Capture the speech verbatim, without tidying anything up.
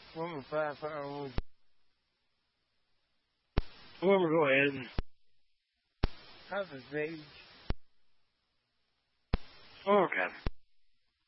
Woman five five. Woman, go ahead and have a page. Okay.